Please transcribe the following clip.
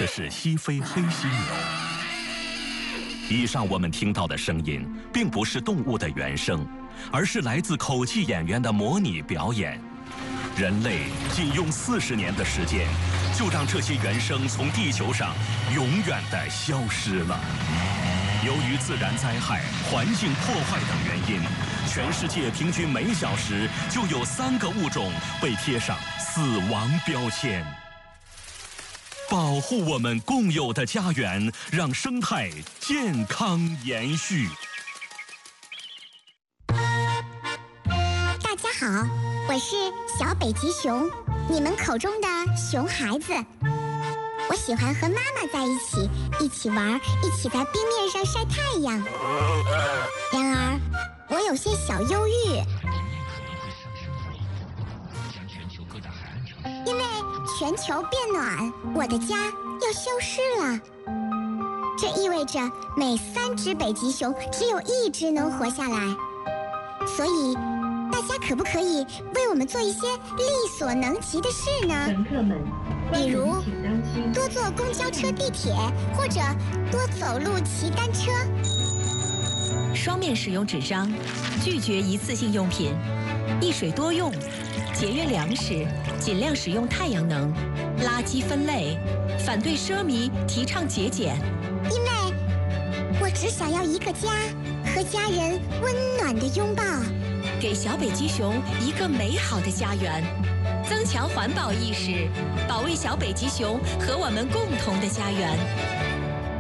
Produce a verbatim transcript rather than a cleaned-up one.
这是西非黑犀牛。以上我们听到的声音，并不是动物的原声，而是来自口技演员的模拟表演。人类仅用四十年的时间，就让这些原声从地球上永远地消失了。由于自然灾害、环境破坏等原因，全世界平均每小时就有三个物种被贴上死亡标签。保护我们共有的家园，让生态健康延续。 大家好，我是小北极熊，你们口中的熊孩子。我喜欢和妈妈在一起，一起玩，一起在冰面上晒太阳。然而，我有些小忧郁，因为全球变暖，我的家要消失了。这意味着每三只北极熊只有一只能活下来。所以，大家可不可以为我们做一些力所能及的事呢？ 乘客们， 比如多坐公交车、地铁，或者多走路、骑单车。 双面使用纸张，拒绝一次性用品，一水多用，节约粮食，尽量使用太阳能，垃圾分类，反对奢靡，提倡节俭。 因为我只想要一个家，和家人温暖的拥抱。 给小北极熊一个美好的家园，增强环保意识，保卫小北极熊和我们共同的家园。